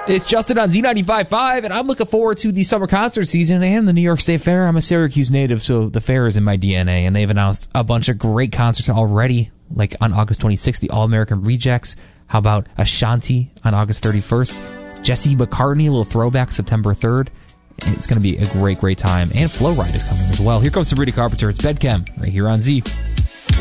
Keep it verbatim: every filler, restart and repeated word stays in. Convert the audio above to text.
It's Justin on Z ninety-five point five, and I'm looking forward to the summer concert season and the New York State Fair. I'm a Syracuse native, so the fair is in my D N A, and they've announced a bunch of great concerts already, like on August twenty-sixth, the All-American Rejects. How about Ashanti on August thirty-first? Jesse McCartney, a little throwback, September third. It's going to be a great, great time. And Flow Ride is coming as well. Here comes Sabrina Carpenter. It's Bedchem right here on Z.